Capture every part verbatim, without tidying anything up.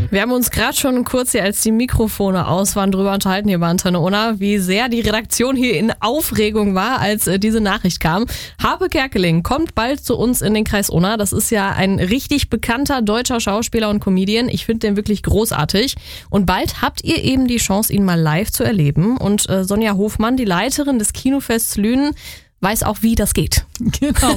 Wir haben uns gerade schon kurz hier, als die Mikrofone aus waren, drüber unterhalten hier bei Antenne Unna, wie sehr die Redaktion hier in Aufregung war, als äh, diese Nachricht kam. Harpe Kerkeling kommt bald zu uns in den Kreis Unna. Das ist ja ein richtig bekannter deutscher Schauspieler und Comedian. Ich finde den wirklich großartig. Und bald habt ihr eben die Chance, ihn mal live zu erleben. Und äh, Sonja Hofmann, die Leiterin des Kinofests Lünen, weiß auch, wie das geht. Genau.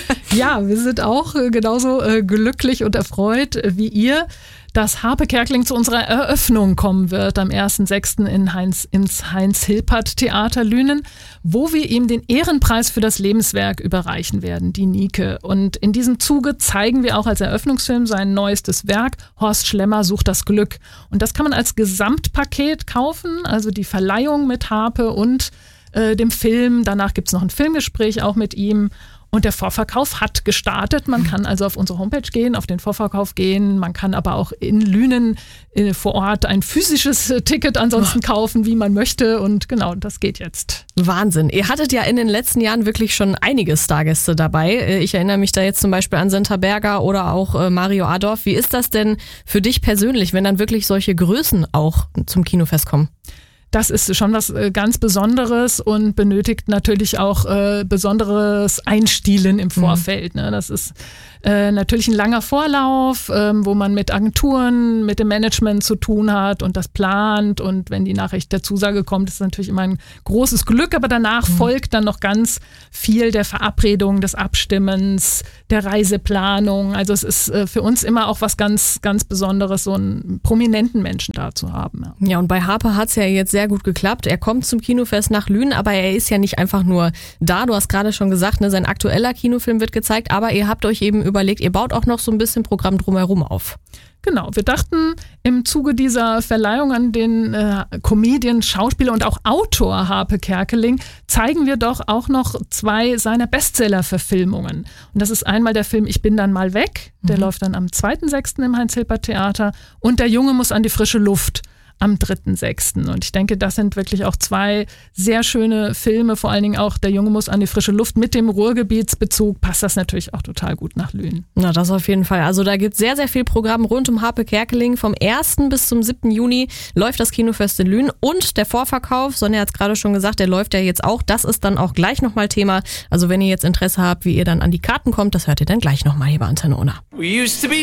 Ja, wir sind auch äh, genauso äh, glücklich und erfreut äh, wie ihr, dass Harpe Kerkeling zu unserer Eröffnung kommen wird am ersten sechsten in Heinz, ins Heinz-Hilpert-Theater Lünen, wo wir ihm den Ehrenpreis für das Lebenswerk überreichen werden, die Nike. Und in diesem Zuge zeigen wir auch als Eröffnungsfilm sein neuestes Werk, Horst Schlemmer sucht das Glück. Und das kann man als Gesamtpaket kaufen, also die Verleihung mit Harpe und dem Film. Danach gibt es noch ein Filmgespräch auch mit ihm. Und der Vorverkauf hat gestartet. Man kann also auf unsere Homepage gehen, auf den Vorverkauf gehen. Man kann aber auch in Lünen äh, vor Ort ein physisches äh, Ticket ansonsten kaufen, wie man möchte. Und genau, das geht jetzt. Wahnsinn. Ihr hattet ja in den letzten Jahren wirklich schon einige Stargäste dabei. Ich erinnere mich da jetzt zum Beispiel an Senta Berger oder auch äh, Mario Adorf. Wie ist das denn für dich persönlich, wenn dann wirklich solche Größen auch zum Kinofest kommen? Das ist schon was ganz Besonderes und benötigt natürlich auch äh, besonderes Einstielen im Vorfeld. Mhm. Ne? Das ist äh, natürlich ein langer Vorlauf, ähm, wo man mit Agenturen, mit dem Management zu tun hat und das plant. Und wenn die Nachricht der Zusage kommt, ist es natürlich immer ein großes Glück. Aber danach mhm. folgt dann noch ganz viel der Verabredung, des Abstimmens, der Reiseplanung. Also es ist äh, für uns immer auch was ganz, ganz Besonderes, so einen prominenten Menschen da zu haben. Ja, ja, und bei Harpe hat es ja jetzt sehr gut geklappt. Er kommt zum Kinofest nach Lünen, aber er ist ja nicht einfach nur da. Du hast gerade schon gesagt, ne, sein aktueller Kinofilm wird gezeigt, aber ihr habt euch eben überlegt, ihr baut auch noch so ein bisschen Programm drumherum auf. Genau, wir dachten im Zuge dieser Verleihung an den äh, Comedian, Schauspieler und auch Autor Harpe Kerkeling zeigen wir doch auch noch zwei seiner Bestseller-Verfilmungen. Und das ist einmal der Film Ich bin dann mal weg, der mhm. läuft dann am zweiten sechsten im Heinz-Hilpert-Theater, und Der Junge muss an die frische Luft am dritten sechsten Und ich denke, das sind wirklich auch zwei sehr schöne Filme, vor allen Dingen auch Der Junge muss an die frische Luft. Mit dem Ruhrgebietsbezug passt das natürlich auch total gut nach Lünen. Na, das auf jeden Fall. Also da gibt es sehr, sehr viel Programm rund um Harpe Kerkeling. Vom ersten bis zum siebten Juni läuft das Kinofest in Lünen und der Vorverkauf, Sonja hat es gerade schon gesagt, der läuft ja jetzt auch. Das ist dann auch gleich nochmal Thema. Also wenn ihr jetzt Interesse habt, wie ihr dann an die Karten kommt, das hört ihr dann gleich nochmal hier bei Antenne Unna.